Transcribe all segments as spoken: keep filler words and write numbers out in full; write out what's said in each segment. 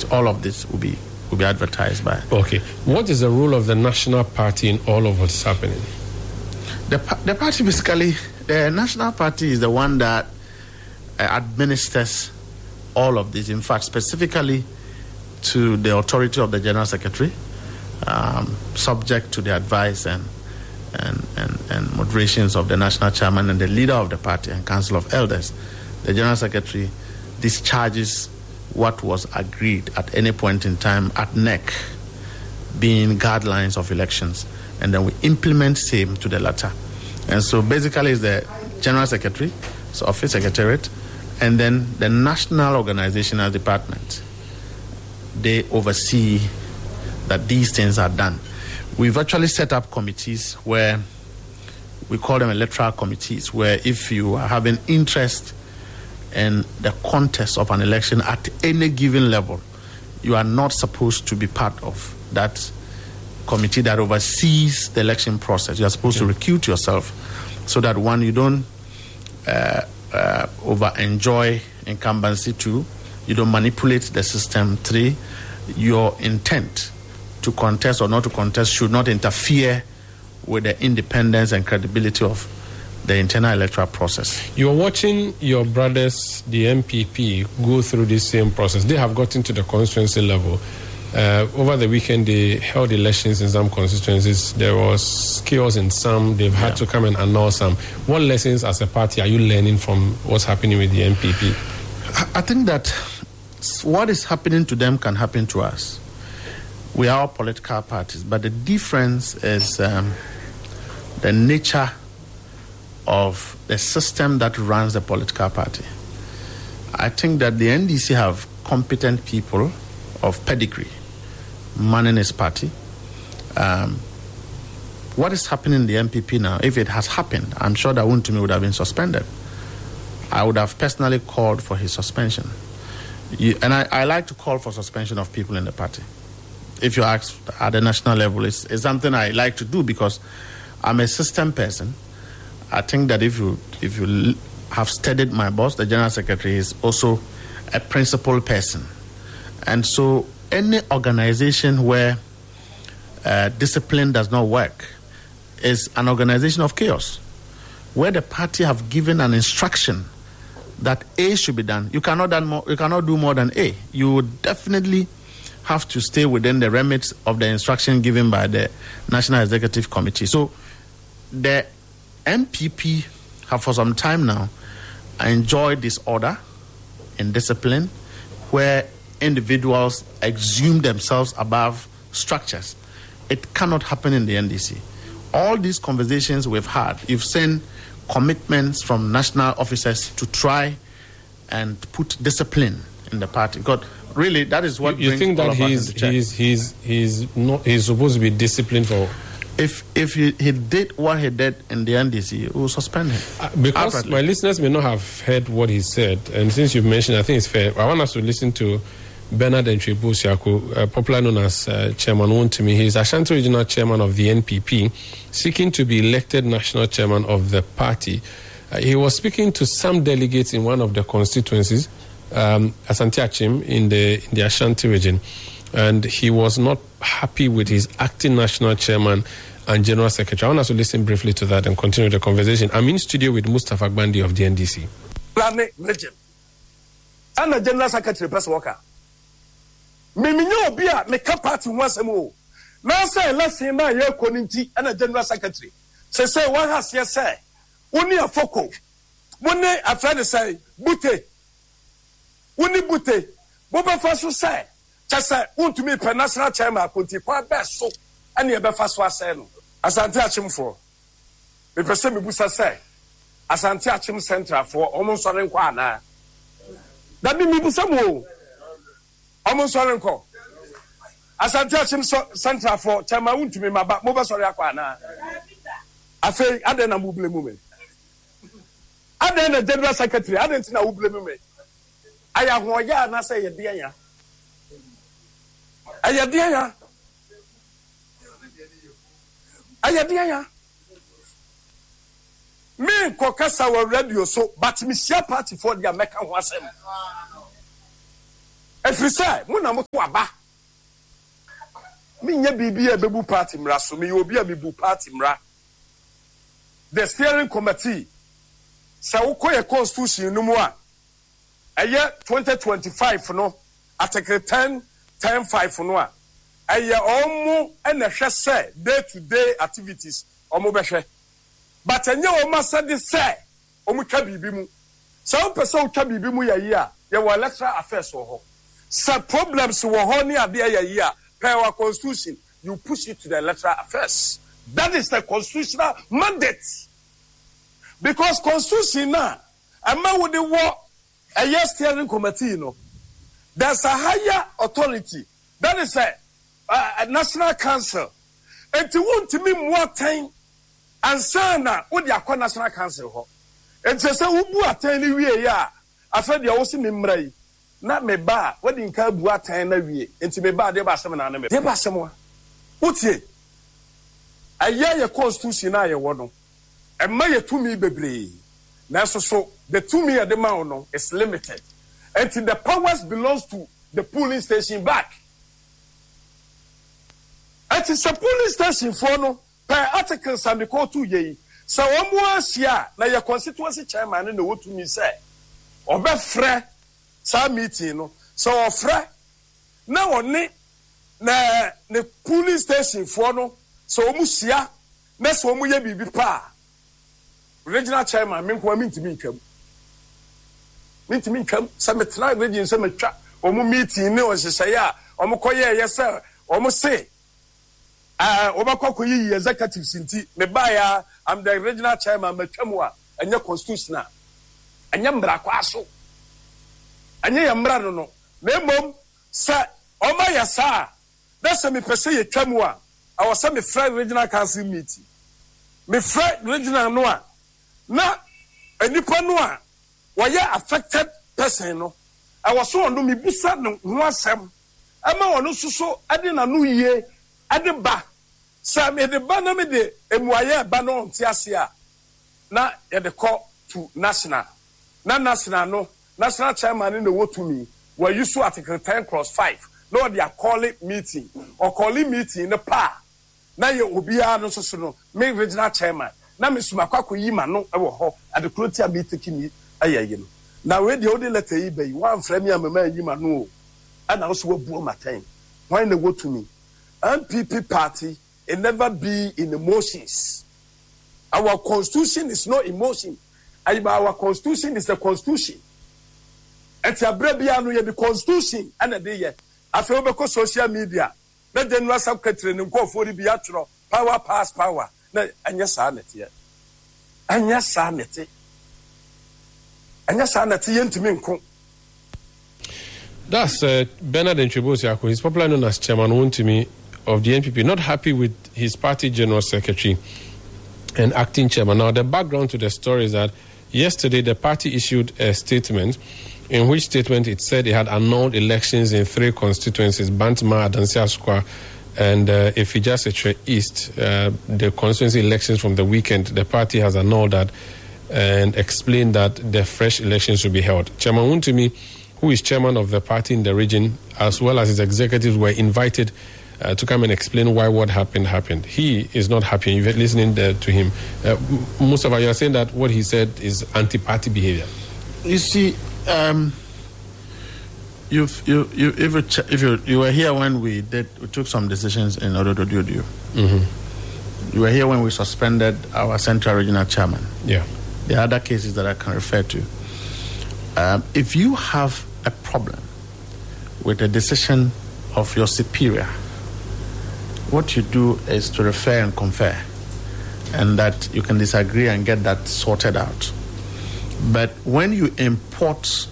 all of this will be will be advertised by. Okay. What is the role of the national party in all of what's happening? The the party basically, the national party is the one that uh, administers all of this. In fact, specifically to the authority of the General Secretary, um, subject to the advice and and, and and moderations of the national chairman and the leader of the party and council of elders. The General Secretary discharges what was agreed at any point in time at N E C, being guidelines of elections, and then we implement same to the latter. And so basically it's the General Secretary, so Office Secretariat, and then the National Organizational Department. They oversee that these things are done. We've actually set up committees where we call them electoral committees, where if you are having interest in the contest of an election at any given level, you are not supposed to be part of that committee that oversees the election process. You are supposed okay. to recuse yourself so that, one, you don't uh, uh, over-enjoy incumbency, two, you don't manipulate the system, three, your intent to contest or not to contest should not interfere with the independence and credibility of the internal electoral process. You're watching your brothers, the M P P, go through this same process. They have gotten to the constituency level. Uh, over the weekend, they held elections in some constituencies. There was chaos in some. They've had yeah. to come and annul some. What lessons as a party are you learning from what's happening with the M P P? I think that what is happening to them can happen to us. We are all political parties, but the difference is um, the nature of the system that runs the political party. I think that the N D C have competent people of pedigree manning its party. Um, what is happening in the M P P now, if it has happened, I'm sure that Wontumi would have been suspended. I would have personally called for his suspension. You, and I, I like to call for suspension of people in the party. If you ask at the national level, it's, it's something I like to do because I'm a system person. I think that if you if you have studied my boss, the General Secretary is also a principal person. And so any organization where uh, discipline does not work is an organization of chaos, where the party have given an instruction that A should be done. You cannot done more, you cannot do more than A. You would definitely have to stay within the remits of the instruction given by the National Executive Committee. So the M P P have for some time now enjoyed this order and discipline where individuals exhume themselves above structures. It cannot happen in the N D C. All these conversations we've had, you've seen commitments from national officers to try and put discipline in the party. God, really, that is what you, you think that he's he's he's he's not he's supposed to be disciplined for. If if he, he did what he did in the N D C, we will suspend him. Uh, because Apparently. My listeners may not have heard what he said, and since you've mentioned, I think it's fair. I want us to listen to Bernard Entry-Busiako, uh, popular known as uh, Chairman Wontumi. He is Ashanti Regional Chairman of the N P P, seeking to be elected national chairman of the party. Uh, he was speaking to some delegates in one of the constituencies, um, Asante Achim, in the in the Ashanti region, and he was not happy with his acting national chairman and General Secretary. I want us to listen briefly to that and continue the conversation. I'm in studio with Mustafa Gbandi of the N D C. I'm the General Secretary, Press Walker. Me me know bia me ka party once mo. Now say let's say na ye koninti and the General Secretary. Say say what has ye say? Oni afoko. Woni afra say bute. Woni bute. Bo be fa so say. Cha say untumi pe national chairman konti kwa be so and ye be fa so asay no. Asante Achim for. Me pese me busa say. Asante Achim Central for almost so ren kwa na. That be me busa mo. Almost sorry, call. Asante Achim Central for Chairman to me, my back, mobile sorry, Aquana. I say, I didn't know blame me. I didn't the General Secretary, I didn't know who blame me. I have one year and I say, a dear. I have dear. I have dear. Me, Cocassa were radio so, but Monsieur Party for the American was him. Every say, Muna Mutwaba. Minya Bibi a Bebu Party Mra, so me will be a Bibu Party Mra. The steering committee. Saukoya Constitution no more. A year twenty twenty-five for no. Article ten, ten five for no. A year omu and a say day to day activities. Omo beshe. But a new master de say Omuka Bibimu. Some person can be bimu ya year. There were electoral affairs for her. Some problems were honey a beer year. Per our constitution, you push it to the electoral affairs. That is the constitutional mandate. Because constitution now, a man with the war, a year steering committee, you know, there's a higher authority. That is a, a, a national council. And to want to me more time, and sana, what the Aqua National Council. And so, who are telling you, yeah, I said, you also memory. Not me ba, what in Kabua ten away, and to me ba, there was some anime. There was someone. What's it? A year constitution, I want. And my to me baby. Now so the to me at the mountain is limited. And the powers belongs to the polling station back. It is a polling station for no per articles and the call to ye. So one more year, now your constituency chairman and the what to me say. Or be free some meeting no. So free now only na the polling station for no. So musia next one we be pa. Regional chairman, me ko mean to me come. Mean to me come. Some tonight region some chat. Omo meeting no say ya. Omo koye yes sir. Omo say. Ah, omo kokoyi executive sinti. Me ba ya. I'm the regional chairman. Me twamwa. Anya constitutional. Anya mbra kwa so. Anya ya mbra no no. Na mom sa omo ya sa. That's me pese ye twamwa. I was say me friend regional council meeting. Me friend regional no. Na enipa no a why affected person no I was so on me bisa no ho asem ama wono soso ade na no yie ade ba sa me de ba na me de emuaye ba no ntiase a na ye de call to national na national no national chairman no wotumi we use to article ten cross five no they are calling meeting or calling meeting the pa na ye obia no soso no me regional chairman na me suma kwako yi ma no e wo ho ade kroti a me take me ayaye no na we de odi letter yi bai wan fra me amama yi ma no ana so wabuo maten wan na go to me M P P party it never be in emotions. Our constitution is no emotion. Our constitution is the constitution. Enti abrebia no ye the constitution ana de ye afi obeko social media na general secretary ne ko fori bi atro power pass power. Na anya sanete anya sanete anya sanete yentimi nko. That's uh, Bernard Ntwebosi. He's popularly known as Chairman Wontumi of the N P P, not happy with his party general secretary and acting chairman. Now, the background to the story is that yesterday the party issued a statement in which statement it said it had annulled elections in three constituencies, Bantama, Adansi Asukwa, and uh, Efija Setre East, uh, the constituency elections from the weekend. The party has annulled that and explained that the fresh elections should be held. Chairman Wontumi, who is chairman of the party in the region, as well as his executives, were invited uh, to come and explain why what happened happened. He is not happy. You're listening uh, to him. Uh, Mustafa, you are saying that what he said is anti-party behavior. You see, um, You've, you, you, if, you, if you, you were here when we did, we took some decisions in order to do you. Mm-hmm. You were here when we suspended our central regional chairman. Yeah. There are other cases that I can refer to. Um, if you have a problem with a decision of your superior, what you do is to refer and confer, and that you can disagree and get that sorted out. But when you import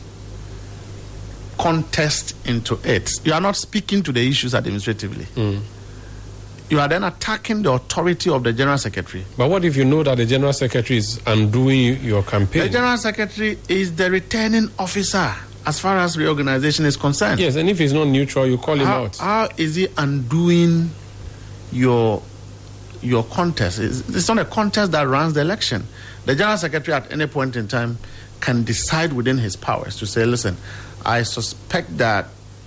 contest into it, you are not speaking to the issues administratively. Mm. You are then attacking the authority of the general secretary. But what if you know that the general secretary is undoing your campaign? The general secretary is the returning officer as far as reorganization is concerned. Yes, and if he's not neutral, you call him how, out. How is he undoing your your contest? It's, it's not a contest that runs the election. The general secretary at any point in time can decide within his powers to say, listen, I suspect that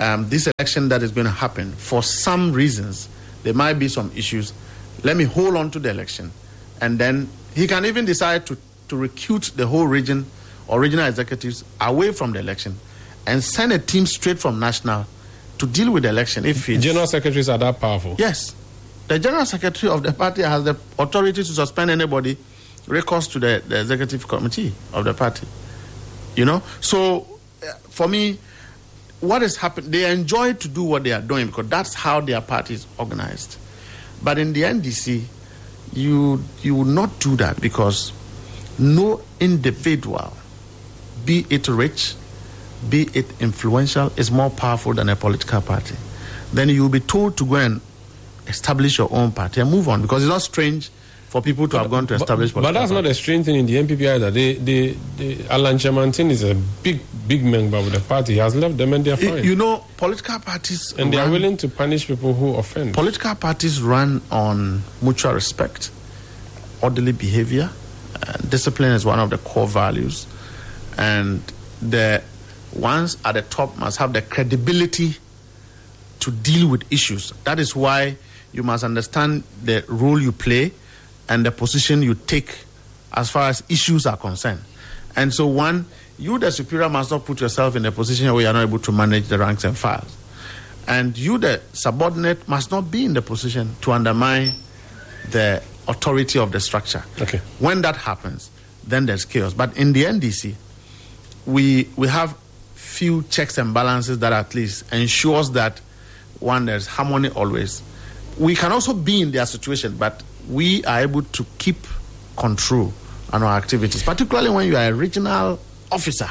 um, this election that is going to happen, for some reasons, there might be some issues. Let me hold on to the election. And then he can even decide to, to recruit the whole region or regional executives away from the election and send a team straight from national to deal with the election. If it's, general secretaries are that powerful? Yes. The general secretary of the party has the authority to suspend anybody, recourse to the, the executive committee of the party. You know? So, uh, for me, what has happened, they enjoy to do what they are doing because that's how their party is organized. But in the N D C, you, you will not do that because no individual, be it rich, be it influential, is more powerful than a political party. Then you will be told to go and establish your own party and move on, because it's not strange for people to but, have gone to establish but, political but that's party. not a strange thing in the N P P either. They, they, they, Alan Chemantin is a big, big member of the party. He has left them and they're fine. You know, political parties... And they run, are willing to punish people who offend. Political parties run on mutual respect, orderly behavior. Uh, discipline is one of the core values. And the ones at the top must have the credibility to deal with issues. That is why you must understand the role you play and the position you take as far as issues are concerned. And so, one, you, the superior, must not put yourself in a position where you are not able to manage the ranks and files. And you, the subordinate, must not be in the position to undermine the authority of the structure. Okay. When that happens, then there's chaos. But in the N D C, we we have few checks and balances that at least ensures that, one, there's harmony always. We can also be in their situation, but we are able to keep control on our activities, particularly when you are a regional officer.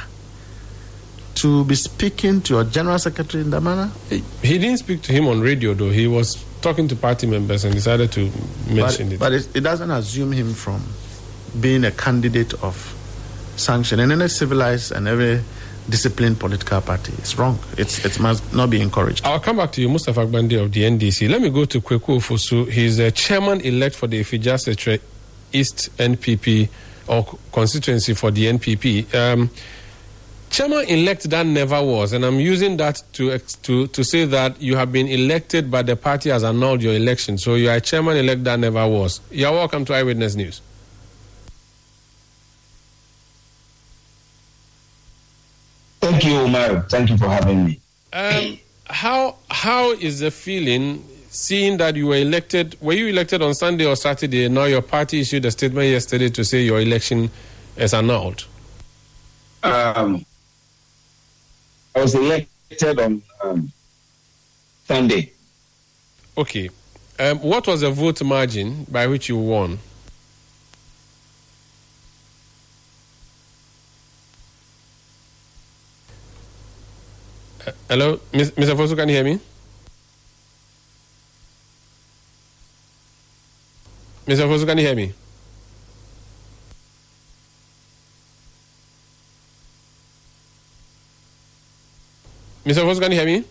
To be speaking to your general secretary in that manner? He didn't speak to him on radio, though. He was talking to party members and decided to mention but, it. But it, it doesn't assume him from being a candidate of sanction. In any civilized and every disciplined political party, it's wrong. It's, it must not be encouraged. I'll come back to you, Mustafa Gbandi of the N D C. Let me go to Kweku Ofosu. He's a chairman-elect for the Ifija East N P P or constituency for the N P P. Um, Chairman-elect that never was, and I'm using that to, to to say that you have been elected, but the party has annulled your election. So you are a chairman-elect that never was. You're welcome to Eyewitness News. Thank you, Omar. Thank you for having me. Um, how how is the feeling seeing that you were elected? Were you elected on Sunday or Saturday? Now your party issued a statement yesterday to say your election is annulled. Um. I was elected on um, Sunday. Okay. Um, what was the vote margin by which you won? Uh, hello? Mister Fosu, can you hear me? Mister Fosu, can you hear me? Mister Fosu, can you hear me?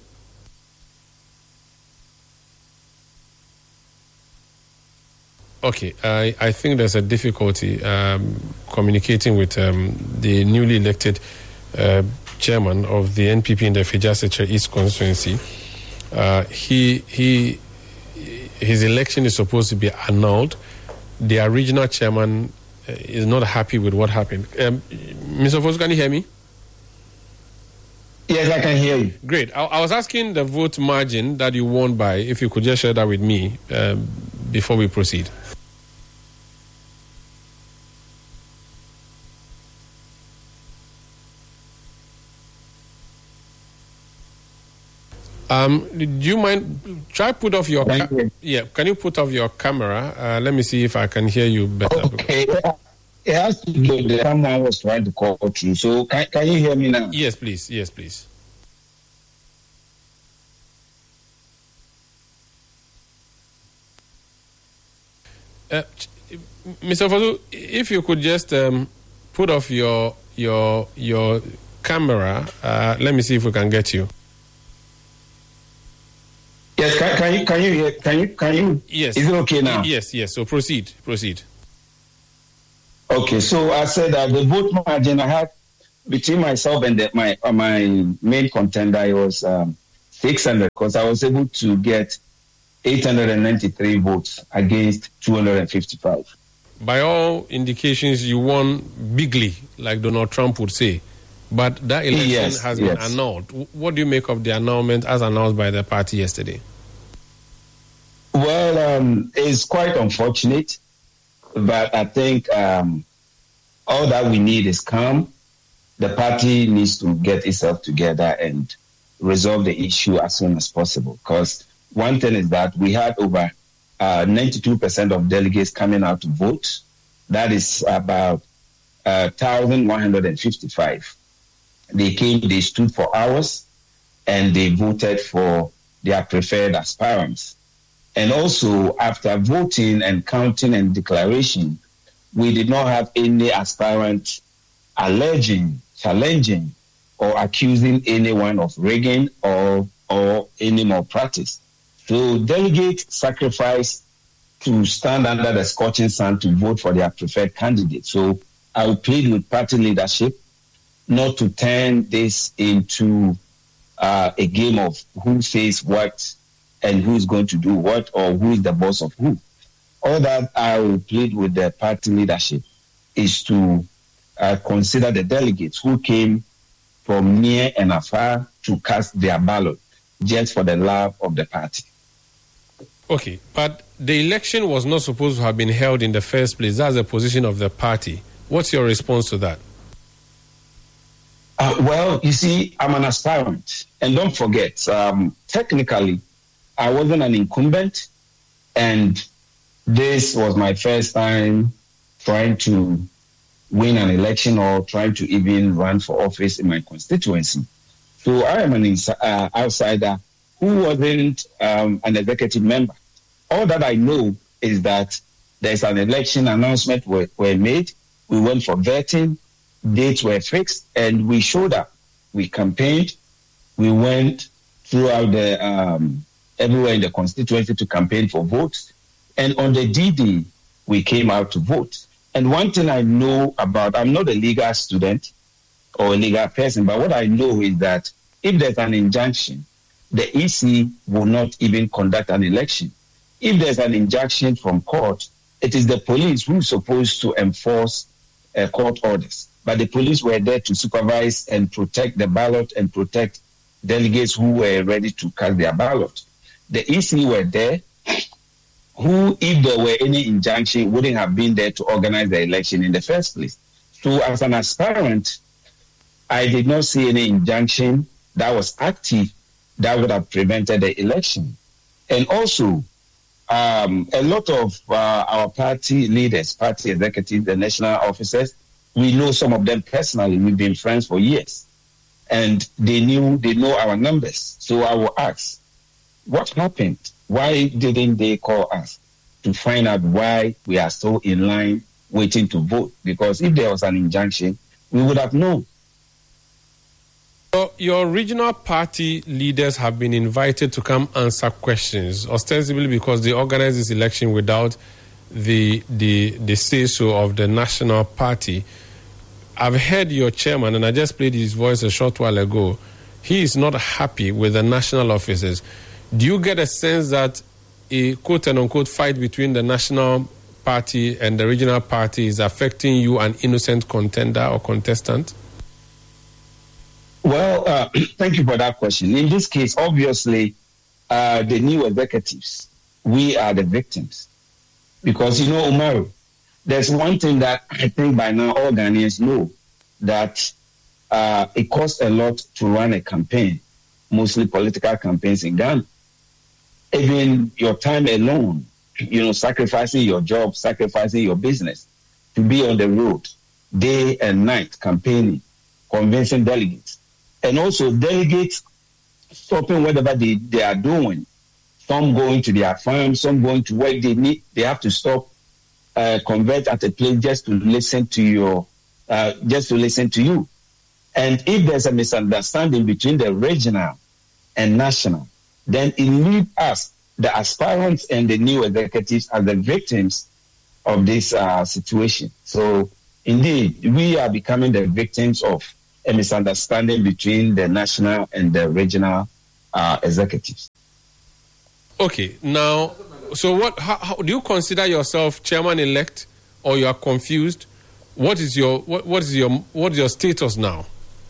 Okay, I, I think there's a difficulty um, communicating with um, the newly elected uh, chairman of the N P P in the Ifija East constituency. Uh, he he his election is supposed to be annulled. The original chairman uh, is not happy with what happened. Um, Mister Fosu, can you hear me? Yes, I can hear you. Great. I, I was asking the vote margin that you won by, if you could just share that with me um, before we proceed. Um, do you mind? Try put off your ca- yeah. Can you put off your camera? Uh, let me see if I can hear you better. Okay. It has to do with someone was trying to call through. So can, can you hear me now? Yes, please. Yes, please. Uh, Mister Fosu, if you could just um, put off your your your camera, uh, let me see if we can get you. Yes, can, can you can you hear? Can you can you? Yes. Is it okay now? Yes, yes. So proceed, proceed. Okay, so I said that the vote margin I had between myself and the, my uh, my main contender, it was um, six hundred because I was able to get eight hundred ninety-three votes against two hundred fifty-five. By all indications, you won bigly, like Donald Trump would say. But that election yes, has yes. been annulled. What do you make of the annulment as announced by the party yesterday? Well, um, it's quite unfortunate, but I think um, all that we need is calm. The party needs to get itself together and resolve the issue as soon as possible. Because one thing is that we had over uh, ninety-two percent of delegates coming out to vote. That is about uh, one thousand one hundred fifty-five. They came, they stood for hours, and they voted for their preferred aspirants. And also, after voting and counting and declaration, we did not have any aspirant alleging, challenging, or accusing anyone of rigging or, or any malpractice. So delegates sacrificed to stand under the scorching sun to vote for their preferred candidate. So I will plead with party leadership not to turn this into uh, a game of who says what and who is going to do what or who is the boss of who. All that I will plead with the party leadership is to uh, consider the delegates who came from near and afar to cast their ballot just for the love of the party. Okay, but the election was not supposed to have been held in the first place. That's the position of the party. What's your response to that? Uh, well, you see, I'm an aspirant. And don't forget, um, technically, I wasn't an incumbent. And this was my first time trying to win an election or trying to even run for office in my constituency. So I am an ins- uh, outsider who wasn't um, an executive member. All that I know is that there's an election announcement were, were made. We went for vetting, dates were fixed, and we showed up. We campaigned. We went throughout the um, everywhere in the constituency to campaign for votes. And on the D-Day, we came out to vote. And one thing I know about, I'm not a legal student or a legal person, but what I know is that if there's an injunction, the E C will not even conduct an election. If there's an injunction from court, it is the police who is supposed to enforce uh, court orders. But the police were there to supervise and protect the ballot and protect delegates who were ready to cast their ballot. The E C were there, who, if there were any injunction, wouldn't have been there to organize the election in the first place. So as an aspirant, I did not see any injunction that was active that would have prevented the election. And also, um, a lot of uh, our party leaders, party executives, the national officers, we know some of them personally. We've been friends for years. And they knew, they know our numbers. So I will ask, what happened? Why didn't they call us to find out why we are so in line waiting to vote? Because if there was an injunction, we would have known. So your regional party leaders have been invited to come answer questions, ostensibly because they organized this election without the the the say-so of the national party. I've heard your chairman, and I just played his voice a short while ago. He is not happy with the national officers. Do you get a sense that a quote-unquote fight between the national party and the regional party is affecting you, an innocent contender or contestant? Well, uh, thank you for that question. In this case, obviously, uh, the new executives, we are the victims. Because, you know, Umaru, there's one thing that I think by now all Ghanaians know, that uh, it costs a lot to run a campaign, mostly political campaigns in Ghana. Even your time alone, you know, sacrificing your job, sacrificing your business to be on the road day and night campaigning, convincing delegates. And also delegates stopping whatever they, they are doing. Some going to their farms, some going to work. They need, they have to stop, uh, convert at a place just to listen to your, uh, just to listen to you. And if there's a misunderstanding between the regional and national, then it leaves us, the aspirants and the new executives, as the victims of this uh, situation. So indeed, we are becoming the victims of a misunderstanding between the national and the regional uh, executives. Okay, now, so what? How, how do you consider yourself chairman-elect, or you are confused? What is your what, what is your what is your status now?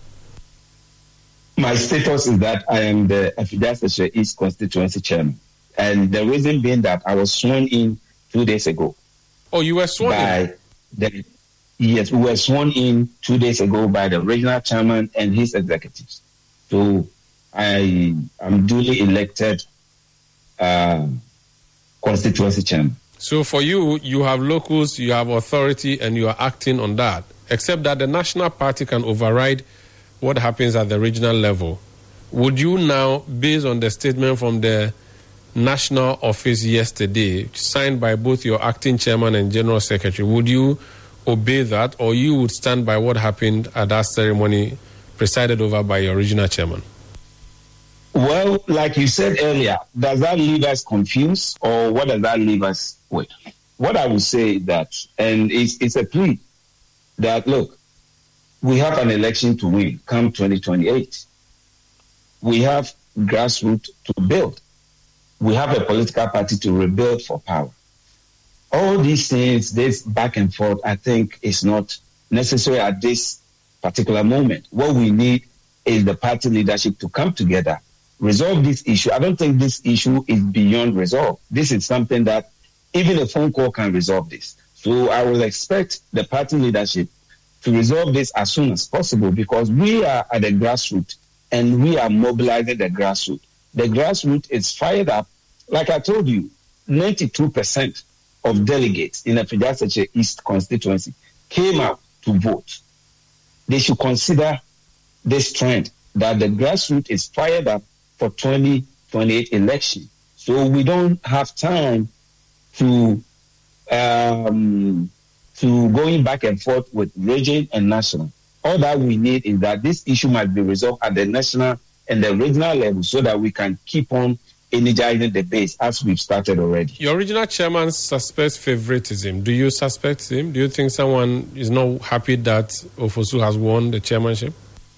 My status is that I am the Afidja East constituency chairman, and the reason being that I was sworn in two days ago. Oh, you were sworn by in? The, yes, we were sworn in two days ago by the regional chairman and his executives. So I am duly elected uh, constituency chairman. So for you, you have locals, you have authority, and you are acting on that, except that the national party can override what happens at the regional level. Would you now, based on the statement from the national office yesterday, signed by both your acting chairman and general secretary, would you obey that, or you would stand by what happened at that ceremony presided over by your regional chairman? Well, like you said earlier, does that leave us confused, or what does that leave us with? What I would say is that, and it's, it's a plea, that look, we have an election to win come twenty twenty-eight. We have grassroots to build. We have a political party to rebuild for power. All these things, this back and forth, I think is not necessary at this particular moment. What we need is the party leadership to come together, resolve this issue. I don't think this issue is beyond resolve. This is something that even a phone call can resolve this. So I will expect the party leadership to resolve this as soon as possible, because we are at the grassroots and we are mobilizing the grassroots. The grassroots is fired up. Like I told you, ninety-two percent of delegates in the Afidja East constituency came out to vote. They should consider this trend that the grassroots is fired up for twenty twenty-eight election. So we don't have time to um, to going back and forth with region and national. All that we need is that this issue must be resolved at the national and the regional level so that we can keep on energizing the base as we've started already. Your regional chairman suspects favoritism. Do you suspect him? Do you think someone is not happy that Ofosu has won the chairmanship?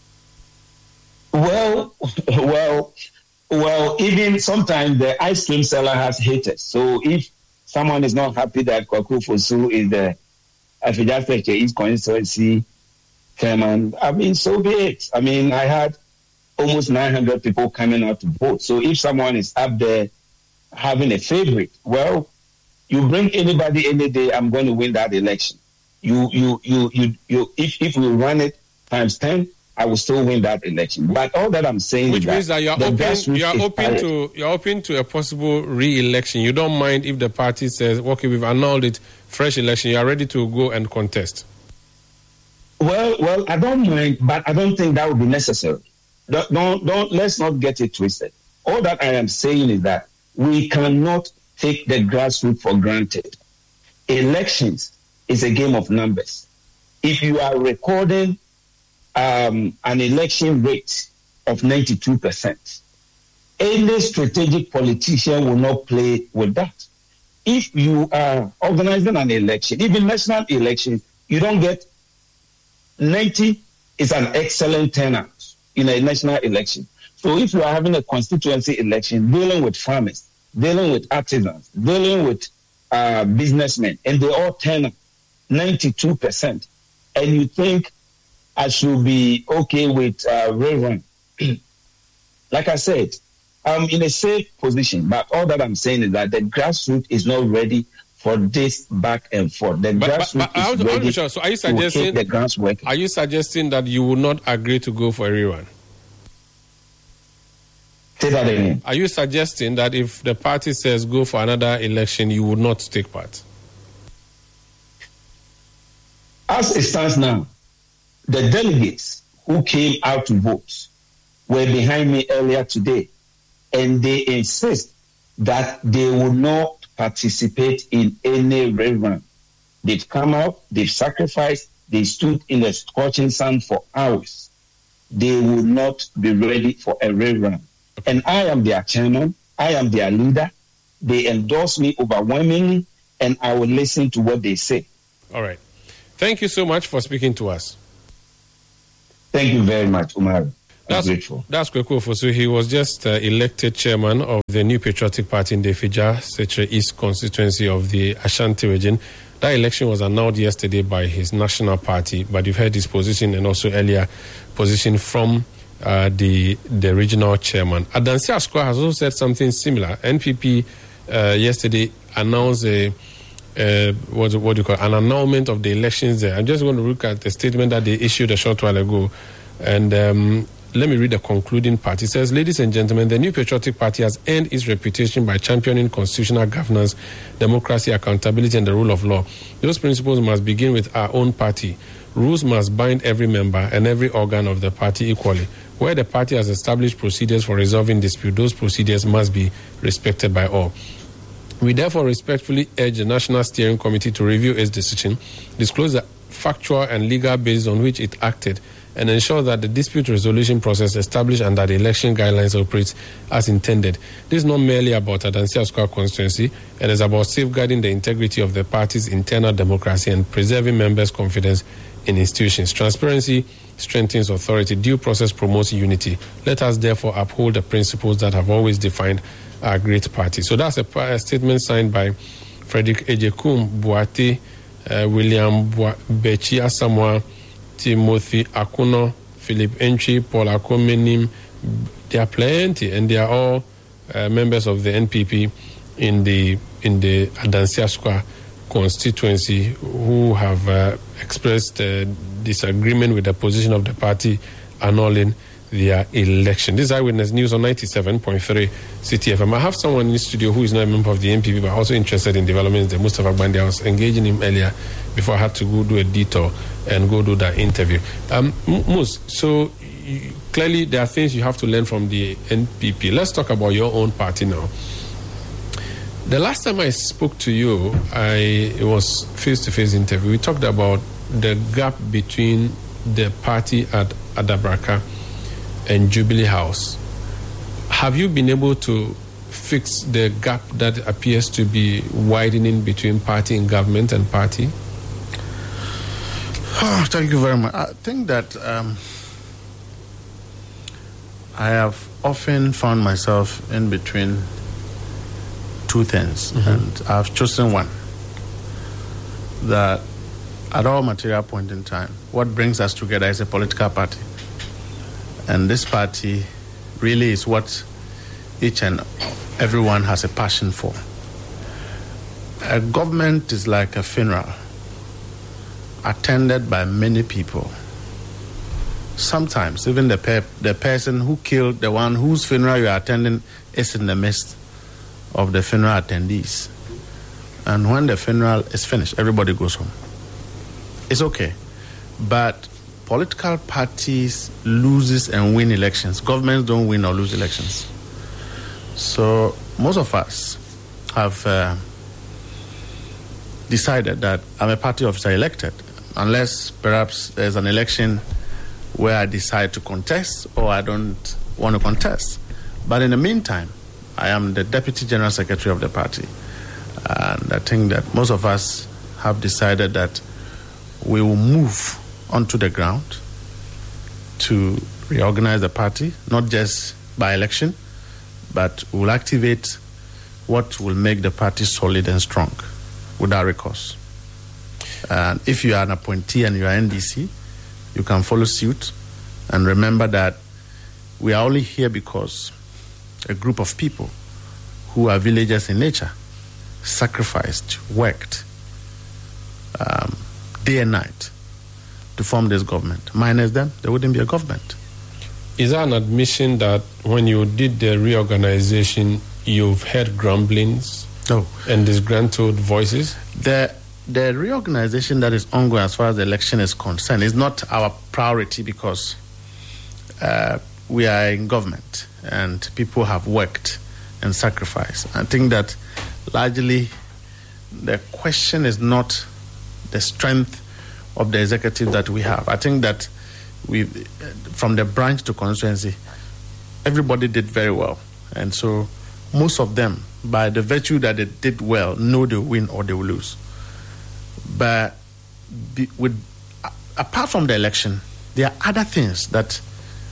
Well, well, well, even sometimes the ice cream seller has haters. So if someone is not happy that Kwaku Ofosu is the Afidja East constituency chairman, I mean, so be it. I mean, I had almost nine hundred people coming out to vote. So if someone is up there having a favorite, well, you bring anybody any day, I'm going to win that election. You, you, you, you, you. If if we run it times ten, I will still win that election. But all that I'm saying Which is means that, that you're open, you're open to you're open to a possible re-election. You don't mind if the party says, okay, we've annulled it, fresh election. You are ready to go and contest. Well, well, I don't mind, but I don't think that would be necessary. Don't, don't, don't, let's not get it twisted. All that I am saying is that we cannot take the grassroots for granted. Elections is a game of numbers. If you are recording um, an election rate of ninety-two percent, any strategic politician will not play with that. If you are organizing an election, even national elections, you don't get ninety is an excellent turnout in a national election. So if you are having a constituency election dealing with farmers, dealing with artisans, dealing with uh, businessmen, and they all turn up ninety-two percent, and you think I should be okay with uh, rerun, like I said, I'm in a safe position, but all that I'm saying is that the grassroots is not ready for this back and forth. The but, grassroots but, but, is ready sure. So are you suggesting the grounds working. Are you suggesting that you will not agree to go for a rerun? Say that again. Are you suggesting that if the party says go for another election, you would not take part? As it stands now, the delegates who came out to vote were behind me earlier today, and they insist that they will not participate in any rerun. They've come out, they've sacrificed, they stood in the scorching sun for hours. They will not be ready for a rerun. And I am their chairman, I am their leader. They endorse me overwhelmingly, and I will listen to what they say. All right. Thank you so much for speaking to us. Thank you very much, Umar. That's, grateful. That's Kwekufo. So he was just uh, elected chairman of the New Patriotic Party in the Fija Setre East constituency of the Ashanti region. That election was announced yesterday by his national party, but you've heard his position and also earlier position from uh, the the regional chairman. Adansi Asquah has also said something similar. N P P uh, yesterday announced a uh, what, what do you call it? an annulment of the elections there. I'm just going to look at the statement that they issued a short while ago, and um, let me read the concluding part. It says, ladies and gentlemen, the New Patriotic Party has earned its reputation by championing constitutional governance, democracy, accountability, and the rule of law. Those principles must begin with our own party. Rules must bind every member and every organ of the party equally. Where the party has established procedures for resolving disputes, those procedures must be respected by all. We therefore respectfully urge the National Steering Committee to review its decision, disclose the factual and legal basis on which it acted, and ensure that the dispute resolution process established under the election guidelines operates as intended. This is not merely about Adansi Asquah constituency, and is about safeguarding the integrity of the party's internal democracy and preserving members' confidence in institutions. Transparency strengthens authority. Due process promotes unity. Let us therefore uphold the principles that have always defined our great party. So that's a, a statement signed by Frederick Ejekum Boate, uh, William Bechi Asamoah, Timothy Akuno, Philip Entry, Paul Akomenim. There are plenty, and they are all uh, members of the N P P in the in the Adansi Asquah constituency who have uh, expressed uh, disagreement with the position of the party annulling their election. This is Eyewitness News on ninety-seven point three C T F M. I have someone in the studio who is not a member of the N P P but also interested in developments. The Mustafa Bandi, I was engaging him earlier before I had to go do a detour and go do that interview. Um, Mus, so you, clearly there are things you have to learn from the N P P. Let's talk about your own party now. The last time I spoke to you, I it was face-to-face interview. We talked about the gap between the party at Adabraka and Jubilee House. Have you been able to fix the gap that appears to be widening between party and government and party? Oh, thank you very much. I think that um, I have often found myself in between two things, mm-hmm. and I've chosen one. That at all material point in time, what brings us together is a political party. And this party really is what each and everyone has a passion for. A government is like a funeral, attended by many people. Sometimes even the pe- the person who killed the one whose funeral you are attending is in the midst of the funeral attendees. And when the funeral is finished, everybody goes home. It's okay. But political parties loses and win elections. Governments don't win or lose elections. So most of us have uh, decided that I'm a party officer elected, unless perhaps there's an election where I decide to contest or I don't want to contest. But in the meantime, I am the Deputy General Secretary of the party. And I think that most of us have decided that we will move onto the ground to reorganize the party, not just by election, but we'll activate what will make the party solid and strong without recourse. And if you are an appointee and you are N D C, you can follow suit. And remember that we are only here because a group of people who are villagers in nature sacrificed, worked um, day and night to form this government. Minus them, there wouldn't be a government. Is that an admission that when you did the reorganization, you've heard grumblings no. and disgruntled voices? The the reorganization that is ongoing as far as the election is concerned is not our priority because uh, we are in government and people have worked and sacrificed. I think that largely the question is not the strength of the executive that we have. I think that we, from the branch to constituency, everybody did very well. And so most of them, by the virtue that they did well, know they will win or they will lose. But be, with, apart from the election, there are other things that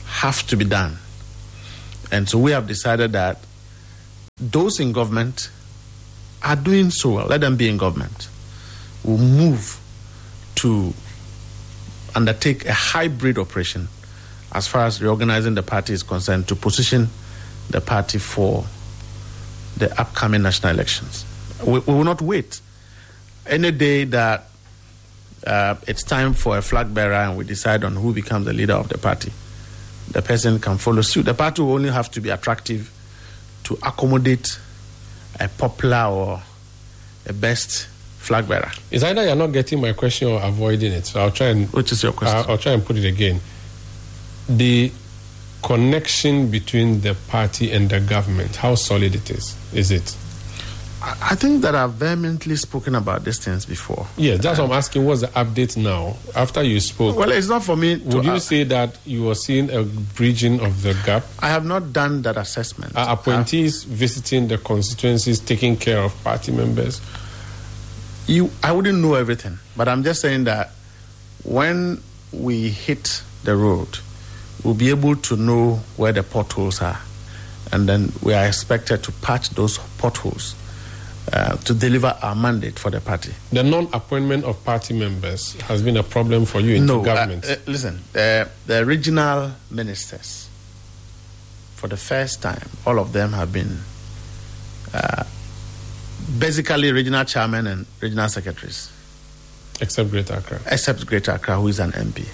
have to be done. And so we have decided that those in government are doing so well. Let them be in government. We'll move to undertake a hybrid operation as far as reorganizing the party is concerned, to position the party for the upcoming national elections. We, we will not wait. Any day that uh, it's time for a flag bearer and we decide on who becomes the leader of the party, the person can follow suit. The party will only have to be attractive to accommodate a popular or a best flag bearer. It's either you're not getting my question or avoiding it. So I'll try and... Which is your question? I'll, I'll try and put it again. The connection between the party and the government, how solid it is, is it? I think that I've vehemently spoken about these things before. Yes, that's um, what I'm asking. What's the update now? After you spoke... Well, it's not for me to... Would you uh, say that you are seeing a bridging of the gap? I have not done that assessment. Are appointees uh, visiting the constituencies, taking care of party members? You, I wouldn't know everything, but I'm just saying that when we hit the road, we'll be able to know where the potholes are, and then we are expected to patch those potholes uh, to deliver our mandate for the party. The non-appointment of party members has been a problem for you in no, the government? Uh, uh, listen, uh, the regional ministers, for the first time, all of them have been uh, basically regional chairmen and regional secretaries. Except Greater Accra. Except Greater Accra, who is an M P.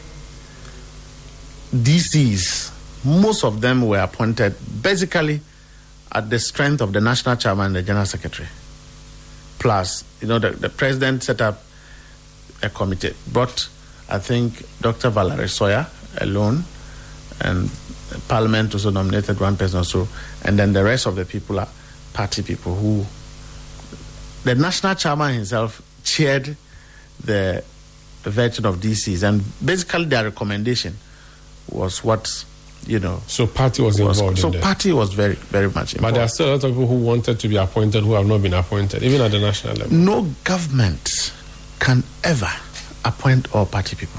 D Cs, most of them were appointed basically at the strength of the national chairman and the general secretary. Plus, you know, the, the president set up a committee, brought, I think, Doctor Valerie Sawyer alone, and Parliament also nominated one person or so, and then the rest of the people are party people who... The national chairman himself chaired the version of D Cs, and basically their recommendation was what, you know... So party was, was involved so in that? So party was very, very much involved. But there are still a lot of people who wanted to be appointed who have not been appointed, even at the national level. No government can ever appoint all party people.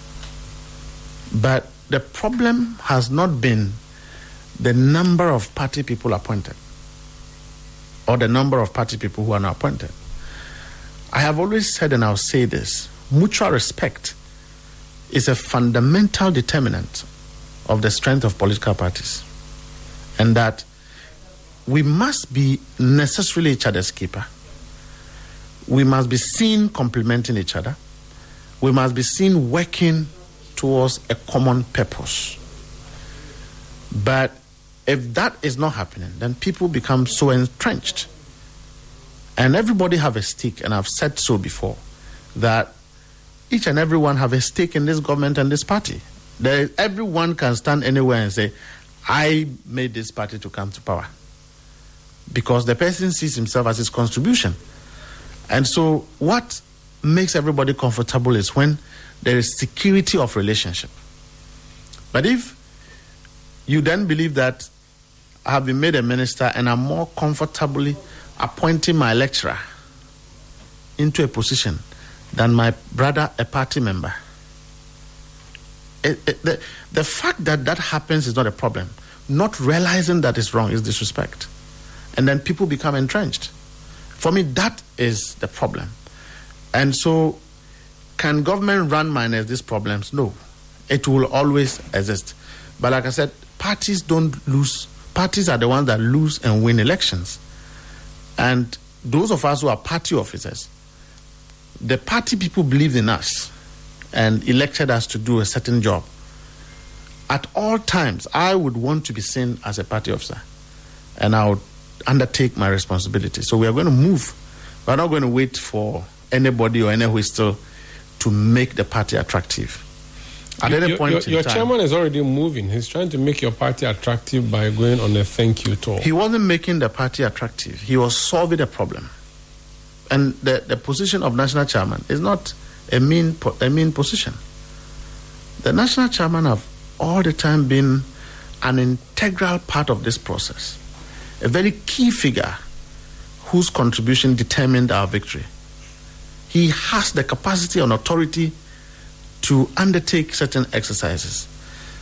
But the problem has not been the number of party people appointed or the number of party people who are not appointed. I have always said, and I'll say this, mutual respect is a fundamental determinant of the strength of political parties, and that we must be necessarily each other's keeper. We must be seen complementing each other. We must be seen working towards a common purpose. But if that is not happening, then people become so entrenched. And everybody have a stake, and I've said so before, that each and everyone have a stake in this government and this party. There, everyone can stand anywhere and say, I made this party to come to power. Because the person sees himself as his contribution. And so what makes everybody comfortable is when there is security of relationship. But if you then believe that I have been made a minister and I'm more comfortably appointing my lecturer into a position than my brother, a party member, it, it, the, the fact that that happens is not a problem. Not realizing that is wrong is disrespect. And then people become entrenched. For me, that is the problem. And so, can government run minus these problems? No. It will always exist. But like I said, parties don't lose. Parties are the ones that lose and win elections. And those of us who are party officers, the party people believed in us and elected us to do a certain job. At all times, I would want to be seen as a party officer, and I would undertake my responsibility. So we are going to move. We're not going to wait for anybody or any whistle to make the party attractive. At your, any point your, in your time, chairman is already moving. He's trying to make your party attractive by going on a thank you tour. He wasn't making the party attractive. He was solving a problem. And the, the position of national chairman is not a mean, a mean position. The national chairman have all the time been an integral part of this process, a very key figure whose contribution determined our victory. He has the capacity and authority to undertake certain exercises.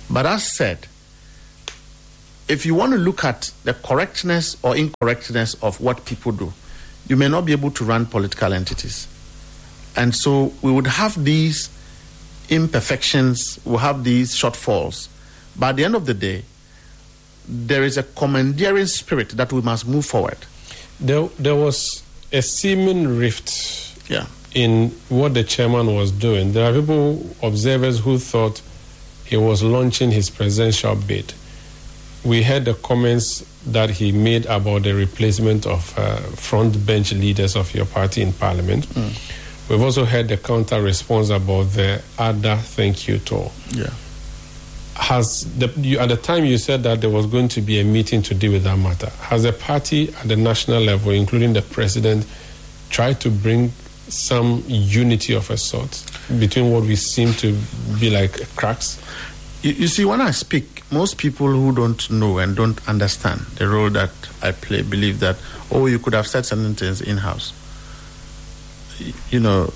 But as said, if you want to look at the correctness or incorrectness of what people do, you may not be able to run political entities. And so we would have these imperfections, we'll have these shortfalls. But at the end of the day, there is a commandeering spirit that we must move forward. There, there was a seeming rift yeah. in what the chairman was doing. There are people, observers, who thought he was launching his presidential bid. We heard the comments that he made about the replacement of uh, front bench leaders of your party in parliament. Mm. We've also heard the counter response about the other thank you tour. Yeah. Has the, you, at the time you said that there was going to be a meeting to deal with that matter. Has the party at the national level, including the president, tried to bring some unity of a sort between what we seem to be like cracks? You, you see, when I speak, most people who don't know and don't understand the role that I play believe that, oh, you could have said certain things in-house. You know,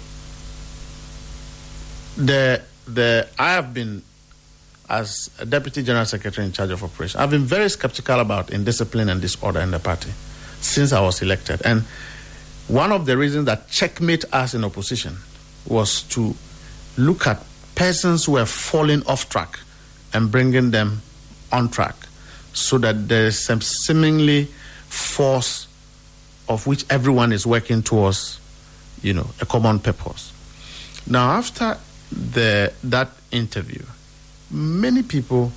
the the I have been, as a Deputy General Secretary in charge of operations, I've been very skeptical about indiscipline and disorder in the party since I was elected. And one of the reasons that checkmate us in opposition was to look at persons who are falling off track and bringing them on track so that there is some seemingly force of which everyone is working towards, you know, a common purpose. Now, after the that interview, many people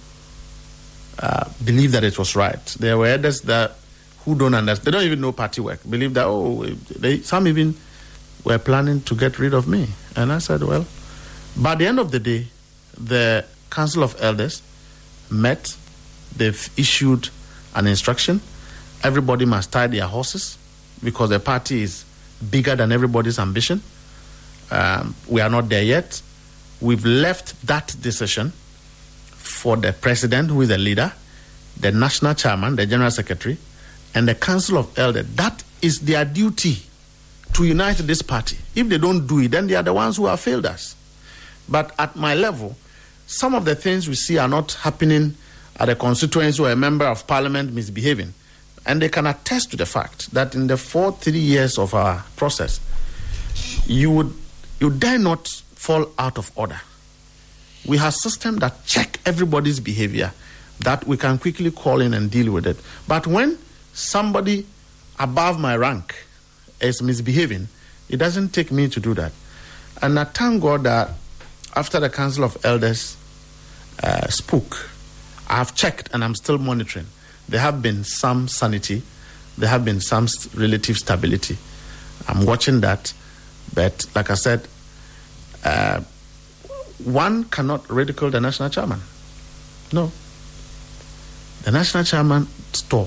uh, believe that it was right. There were others that who don't understand, they don't even know party work, believe that, oh, they, some even were planning to get rid of me. And I said, well, by the end of the day, the Council of Elders met, they've issued an instruction. Everybody must tie their horses because the party is bigger than everybody's ambition. Um, we are not there yet. We've left that decision for the president, who is the leader, the national chairman, the general secretary, and the Council of Elders. That is their duty, to unite this party. If they don't do it, then they are the ones who have failed us. But at my level, some of the things we see are not happening at a constituency or a member of parliament misbehaving. And they can attest to the fact that in the four, three years of our process, you would you dare not fall out of order. We have systems that check everybody's behavior, that we can quickly call in and deal with it. But when somebody above my rank is misbehaving, it doesn't take me to do that. And I thank God that after the Council of Elders uh, spoke, I have checked and I'm still monitoring. There have been some sanity, there have been some relative stability. I'm watching that, but like I said, uh, one cannot ridicule the national chairman. No. The national chairman's tour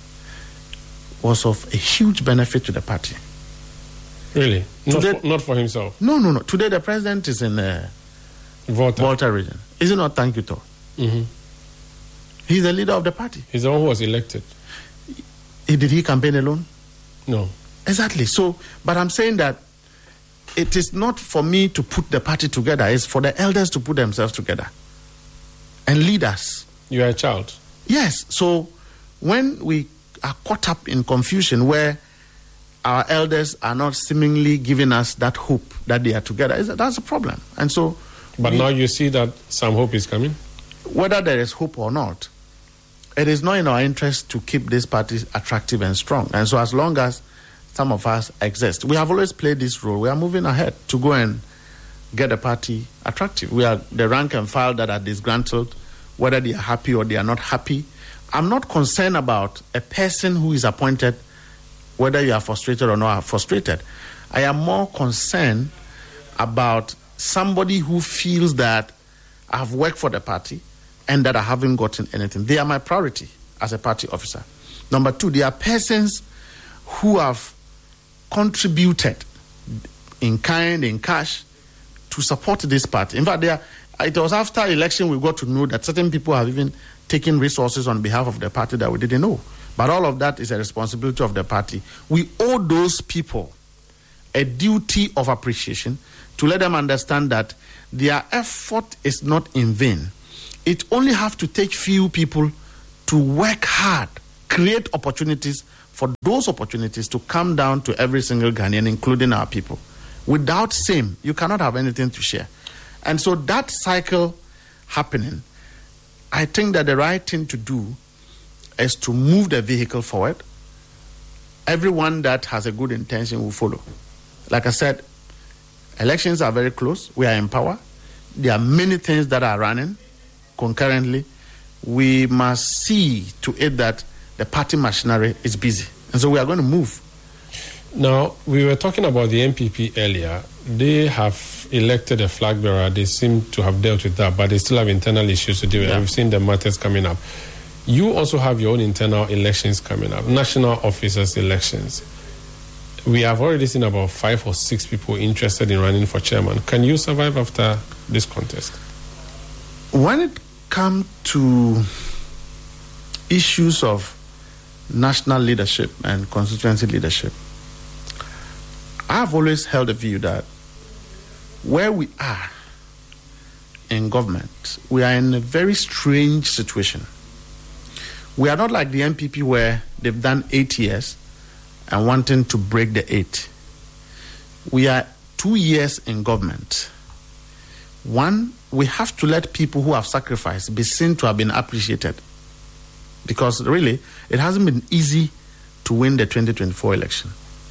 was of a huge benefit to the party. Really? Not, Today, for, not for himself? No, no, no. Today the president is in uh, Volta. Volta region. Is it not thank you tour? Mm-hmm. He's the leader of the party. He's the one who was elected. He, did he campaign alone? No. Exactly. So, but I'm saying that it is not for me to put the party together. It's for the elders to put themselves together and lead us. You are a child. Yes. So when we are caught up in confusion where our elders are not seemingly giving us that hope that they are together, that's a problem. And so... But we, now you see that some hope is coming? Whether there is hope or not, it is not in our interest to keep this party attractive and strong. And so as long as some of us exist, we have always played this role. We are moving ahead to go and get the party attractive. We are the rank and file that are disgruntled, whether they are happy or they are not happy. I'm not concerned about a person who is appointed, whether you are frustrated or not frustrated. I am more concerned about somebody who feels that I have worked for the party and that I haven't gotten anything. They are my priority as a party officer. Number two, there are persons who have contributed in kind, in cash, to support this party. In fact, they are, it was after election we got to know that certain people have even taken resources on behalf of the party that we didn't know. But all of that is a responsibility of the party. We owe those people a duty of appreciation to let them understand that their effort is not in vain. it only have to take few people to work hard, create opportunities for those opportunities to come down to every single Ghanaian, including our people. Without same, you cannot have anything to share. And so that cycle happening, I think that the right thing to do is to move the vehicle forward. Everyone that has a good intention will follow. Like I said, elections are very close. We are in power. There are many things that are running concurrently. We must see to it that the party machinery is busy. And so we are going to move. Now, we were talking about the N P P earlier. They have elected a flag bearer. They seem to have dealt with that, but they still have internal issues to deal with. Yeah. We've seen the matters coming up. You also have your own internal elections coming up, national officers' elections. We have already seen about five or six people interested in running for chairman. Can you survive after this contest? When it comes to issues of national leadership and constituency leadership, I've always held a view that where we are in government, we are in a very strange situation. We are not like the N P P where they've done eight years and wanting to break the eight. We are two years in government. One, we have to let people who have sacrificed be seen to have been appreciated. Because really, it hasn't been easy to win the twenty twenty-four election.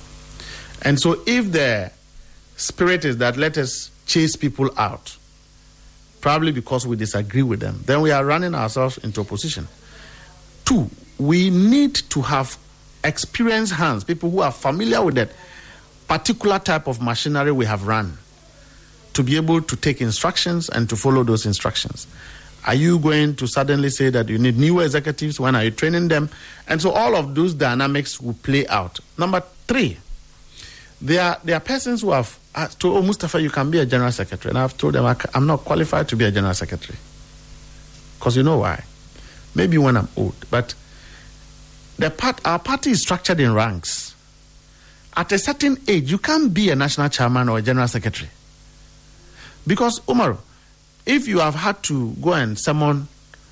And so if the spirit is that let us chase people out, probably because we disagree with them, then we are running ourselves into opposition. Two, we need to have experienced hands, people who are familiar with that particular type of machinery we have run, to be able to take instructions and to follow those instructions. Are you going to suddenly say that you need new executives? When are you training them? And so all of those dynamics will play out. Number three, there are, there are persons who have told, oh, Mustafa, you can be a general secretary. And I've told them, I'm not qualified to be a general secretary. Because you know why? Maybe when I'm old. But the part, our party is structured in ranks. At a certain age, you can't be a national chairman or a general secretary. Because, Umaru, if you have had to go and summon,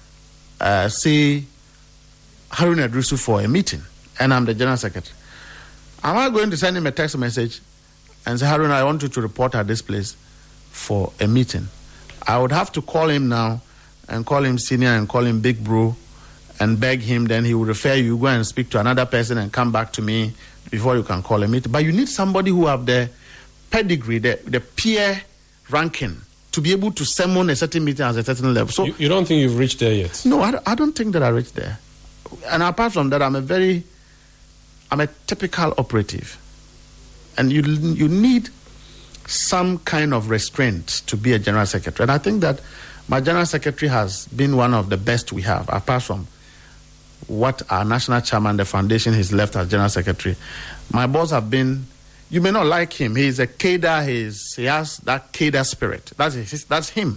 uh, say, Harun Adrusu for a meeting, and I'm the general secretary, am I going to send him a text message and say, Harun, I want you to report at this place for a meeting? I would have to call him now and call him senior and call him big bro and beg him, then he will refer you, go and speak to another person and come back to me before you can call a meeting. But you need somebody who have the pedigree, the, the peer ranking, to be able to summon a certain meeting at a certain level. So you, you don't think you've reached there yet? No, I, I don't think that I reached there. And apart from that, I'm a very, I'm a typical operative. And you you need some kind of restraint to be a general secretary. And I think that my general secretary has been one of the best we have, apart from what our national chairman, the foundation, has left as general secretary. My boss have been, you may not like him. He's a cadre. He's, he has that cadre spirit. That's, his, that's him.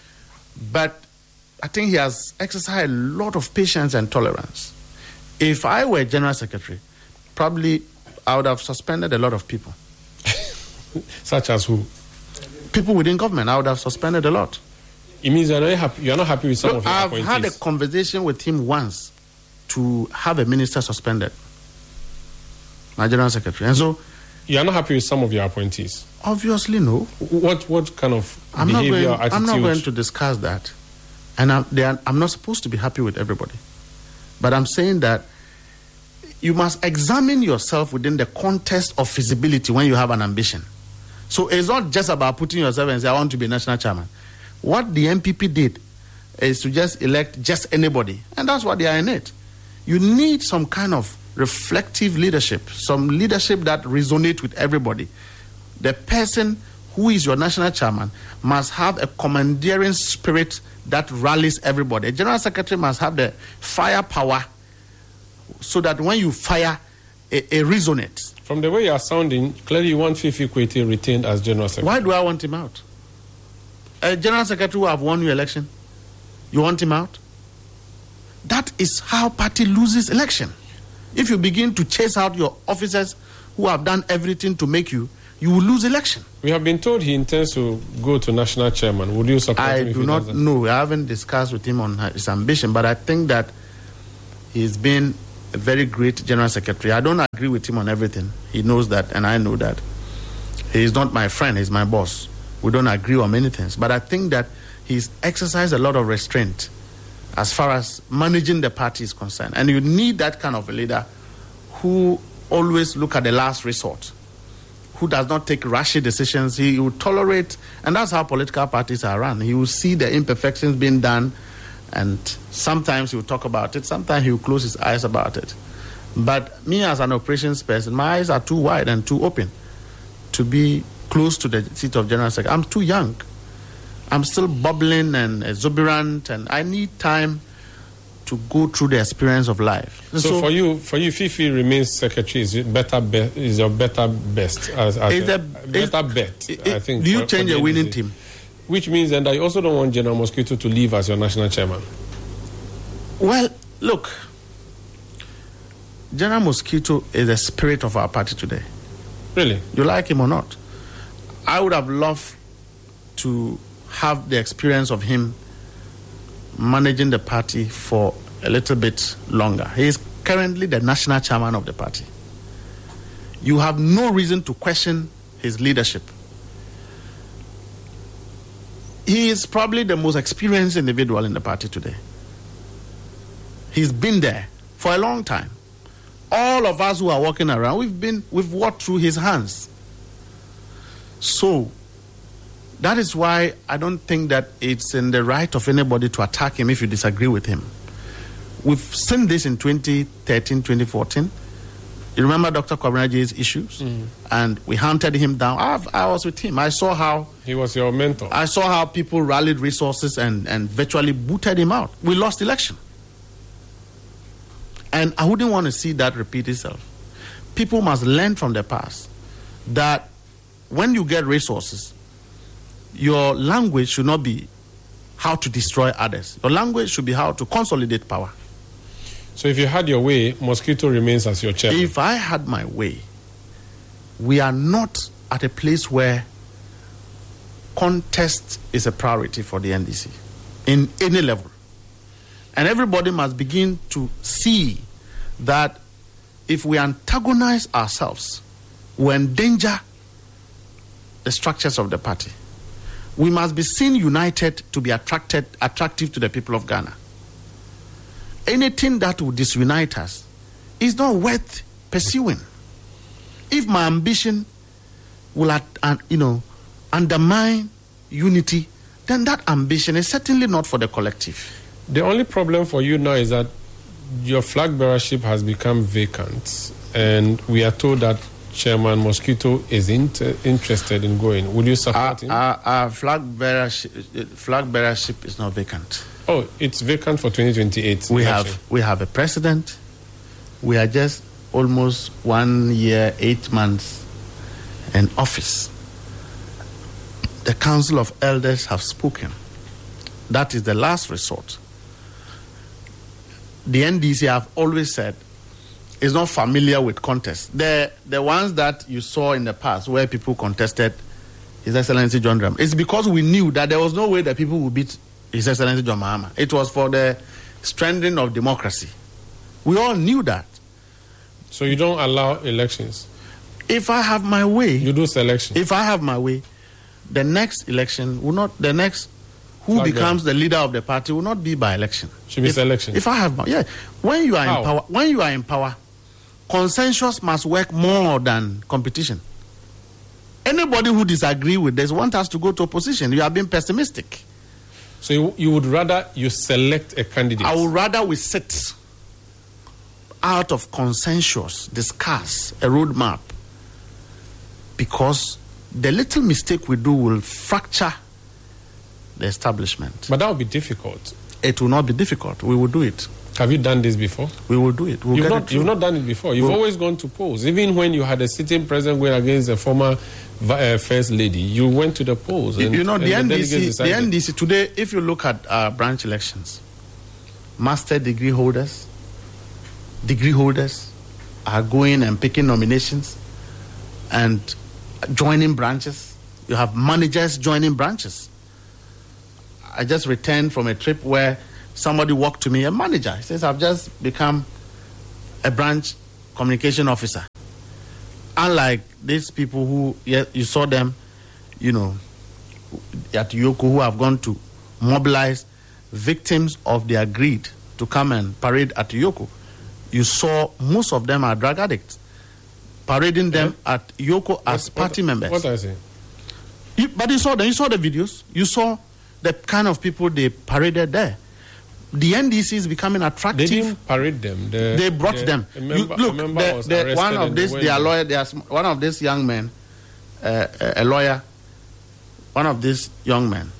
But I think he has exercised a lot of patience and tolerance. If I were general secretary, probably I would have suspended a lot of people. Such as who? People within government. I would have suspended a lot. It means you're not happy, you're not happy with some Look, of your I've appointees. had a conversation with him once to have a minister suspended, my general secretary. And so you're not happy with some of your appointees? Obviously, no. What what kind of I'm behavior, not going, attitude? I'm not going to discuss that. And I'm, they are, I'm not supposed to be happy with everybody. But I'm saying that you must examine yourself within the context of feasibility when you have an ambition. So it's not just about putting yourself and say, I want to be national chairman. What the N P P did is to just elect just anybody. And that's why they are in it. You need some kind of reflective leadership, some leadership that resonates with everybody. The person who is your national chairman must have a commandeering spirit that rallies everybody. A general secretary must have the firepower so that when you fire, it, it resonates. From the way you are sounding, clearly you want Fifi Kwete retained as general secretary. Why do I want him out? A general secretary who have won your election, you want him out? That is how party loses election. If you begin to chase out your officers who have done everything to make you, you will lose election. We have been told he intends to go to national chairman. Would you support I him if do he not doesn't? know. I haven't discussed with him on his ambition, but I think that he's been a very great general secretary. I don't agree with him on everything. He knows that, and I know that. He is not my friend. He's my boss. We don't agree on many things. But I think that he's exercised a lot of restraint as far as managing the party is concerned. And you need that kind of a leader who always look at the last resort, who does not take rash decisions. He will tolerate, and that's how political parties are run. He will see the imperfections being done, and sometimes he will talk about it, sometimes he will close his eyes about it. But me as an operations person, my eyes are too wide and too open to be close to the seat of general secretary. I'm too young. I'm still bubbling and exuberant, and I need time to go through the experience of life. So, so for you, for you, Fifi remains secretary. Is it better? Be, is your better best as, as Is a, the- better is- bet? it- I think. do you for- change for the a winning N D C. team? Which means then that you also don't want General Mosquito to leave as your national chairman. Well, look, General Mosquito is the spirit of our party today. Really? You like him or not? I would have loved to have the experience of him managing the party for a little bit longer. He is currently the national chairman of the party. You have no reason to question his leadership. He is probably the most experienced individual in the party today. He's been there for a long time. All of us who are walking around, we've been, we've walked through his hands. So, that is why I don't think that it's in the right of anybody to attack him if you disagree with him. We've seen this in twenty thirteen, twenty fourteen. You remember Doctor Kwabena issues? Mm. And we hunted him down. I've, I was with him. I saw how... He was your mentor. I saw how people rallied resources and, and virtually booted him out. We lost election. And I wouldn't want to see that repeat itself. People must learn from the past that when you get resources, your language should not be how to destroy others. Your language should be how to consolidate power. So if you had your way, Mosquito remains as your chairman. If I had my way, we are not at a place where contest is a priority for the N D C in any level. And everybody must begin to see that if we antagonize ourselves, we endanger the structures of the party. We must be seen united to be attracted, attractive to the people of Ghana. Anything that will disunite us is not worth pursuing. If my ambition will, uh, you know, undermine unity, then that ambition is certainly not for the collective. The only problem for you now is that your flag bearership has become vacant, and we are told that Chairman Mosquito is inter- interested in going. Would you support Our, him? our, our flag bearership, flag bearership is not vacant. Oh, it's vacant for twenty twenty-eight. We election. have we have a president. We are just almost one year, eight months in office. The Council of Elders have spoken. That is the last resort. The N D C have always said is not familiar with contests. The the ones that you saw in the past where people contested His Excellency John Dram, it's because we knew that there was no way that people would beat His Excellency John Mahama. It was for the strengthening of democracy. We all knew that. So you don't allow elections? If I have my way, You do selection? if I have my way, the next election will not, the next who Flag becomes the leader of the party will not be by election. Should be if, selection. If I have my, yeah, when you are How? in power, when you are in power, consensus must work more than competition. Anybody who disagree with this want us to go to opposition. You are being pessimistic. So you, you would rather you select a candidate? I would rather we sit out of consensus, discuss a roadmap, because the little mistake we do will fracture the establishment. But that would be difficult. It will not be difficult. We will do it. Have you done this before? We will do it. We'll You've get not, it you've through. not done it before. You've We'll- always gone to polls. Even when you had a sitting president going against a former vi- uh, first lady, you went to the polls. You- And, you know, and the N D delegates C, the decided. N D C today, if you look at our branch elections, master degree holders, degree holders are going and picking nominations, and joining branches. You have managers joining branches. I just returned from a trip where somebody walked to me, a manager. He says, I've just become a branch communication officer. Unlike these people who, yeah, you saw them, you know, at Yoko, who have gone to mobilize victims of their greed to come and parade at Yoko. You saw most of them are drug addicts, parading them yeah. at Yoko as what, party what, members. What I say? You, but you saw them, you saw the videos, you saw the kind of people they paraded there. The N D C is becoming attractive. They didn't parade them. The, they brought the, them. A member, you, look, a member the, was the, one of this, their lawyer, there's one of these young men, uh, a lawyer, one of these young men.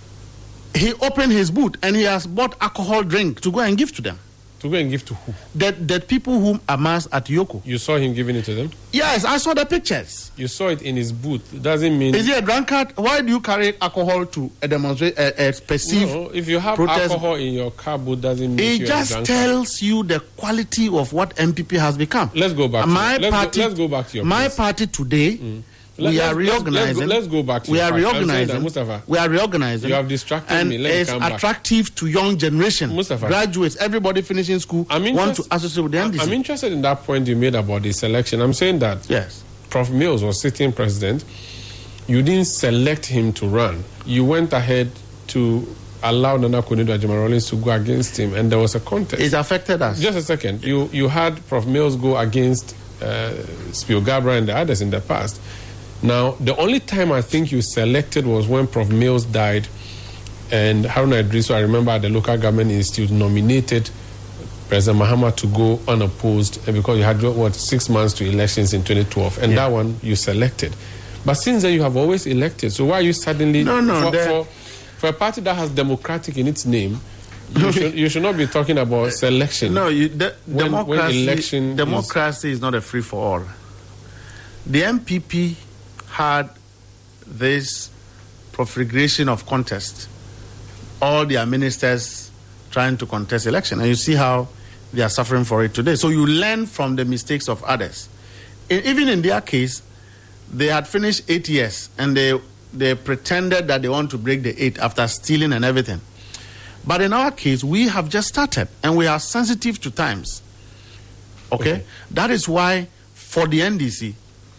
He opened his boot and he has bought alcohol drink to go and give to them. To go and give to who? That that people who amassed at Yoko. You saw him giving it to them? Yes, I saw the pictures. You saw it in his booth. It doesn't mean... Is he a drunkard? Why do you carry alcohol to a demonstration, a, a perceived No, if you have protest? alcohol in your car boot, doesn't mean it you're just a drunkard. tells you the quality of what M P P has become. Let's go back. My to, let's, party, go, let's go back to your My place. party today... Mm. Let, we let's, are reorganizing. Let's, let's, go, let's go back to we your are party. reorganizing. That, Mustafa, we are reorganizing. You have distracted and me. Let me it's come back. attractive to young generation. Mustafa, graduates, everybody finishing school want to associate with the N D C. I'm interested in that point you made about the selection. I'm saying that yes, Professor Mills was sitting president. You didn't select him to run. You went ahead to allow Nana Akufo-Addo Agyeman Rawlings to go against him, and there was a contest. It affected us. Just a second. You you had Professor Mills go against uh, Spio Gabra and the others in the past. Now, the only time I think you selected was when Professor Mills died, and Haruna Idrisu, I remember at the local government institute, nominated President Mahama to go unopposed, and because you had, what, six months to elections in twenty twelve, and yeah. that one you selected. But since then, you have always elected. So why are you suddenly... No, no, for, for, for a party that has democratic in its name, you, should, you should not be talking about selection. No, you, the, when, democracy, when election democracy is, is not a free-for-all. The M P P had this proliferation of contest, all their ministers trying to contest election, and you see how they are suffering for it today. So you learn from the mistakes of others. In, even in their case, they had finished eight years, and they they pretended that they want to break the eight after stealing and everything. But in our case, we have just started, and we are sensitive to times. Okay, okay. That is why for the N D C,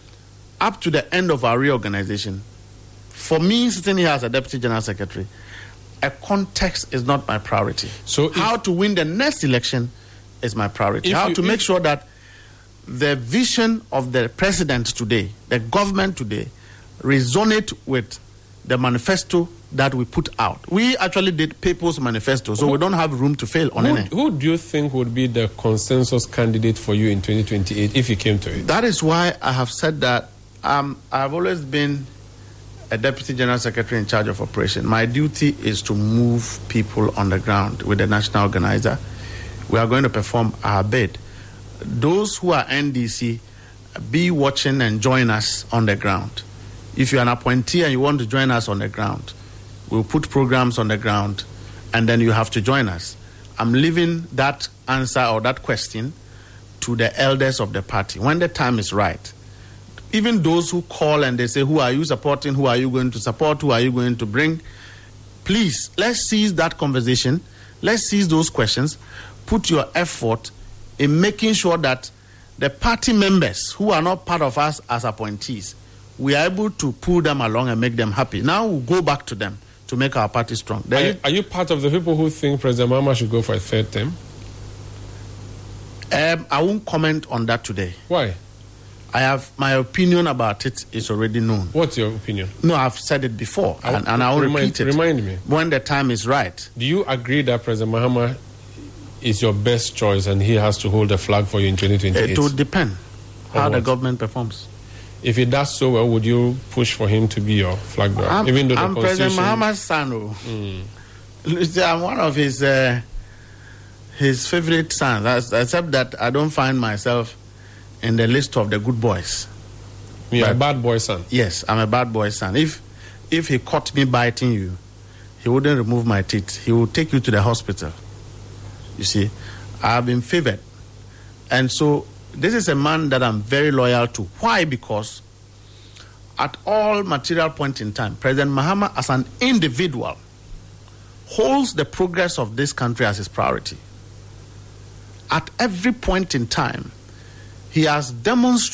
up to the end of our reorganization, for me, sitting here as a Deputy General Secretary, a context is not my priority. So how to win the next election is my priority. How you, to make sure that the vision of the president today, the government today, resonate with the manifesto that we put out. We actually did People's Manifesto, so who, we don't have room to fail on who, any. Who do you think would be the consensus candidate for you in twenty twenty-eight if you came to it? That is why I have said that Um, I've always been a Deputy General Secretary in charge of operation. My duty is to move people on the ground with the national organizer. We are going to perform our bid. Those who are N D C, be watching and join us on the ground. If you're an appointee and you want to join us on the ground, we'll put programs on the ground, and then you have to join us. I'm leaving that answer or that question to the elders of the party. When the time is right, even those who call and they say, who are you supporting, who are you going to support, who are you going to bring, please, let's seize that conversation. Let's seize those questions. Put your effort in making sure that the party members who are not part of us as appointees, we are able to pull them along and make them happy. Now we'll go back to them to make our party strong. Are you, are you part of the people who think President Mahama should go for a third term? Um, I won't comment on that today. Why? I have my opinion about it is already known. What's your opinion? No, I've said it before, I, and, and I will remind, repeat it. Remind me. When the time is right. Do you agree that President Mahama is your best choice and he has to hold the flag for you in twenty twenty-eight? It will depend on how what? the government performs. If he does so well, would you push for him to be your flag bearer? I'm, Even though the I'm Constitution... President Mahama's son. Oh. Mm. I'm one of his uh, his favorite sons, except that I don't find myself in the list of the good boys. You're a bad boy son? Yes, I'm a bad boy son. If if he caught me biting you, he wouldn't remove my teeth. He would take you to the hospital. You see, I have been favored. And so this is a man that I'm very loyal to. Why? Because at all material point in time, President Mahama as an individual holds the progress of this country as his priority. At every point in time, he has demonstrated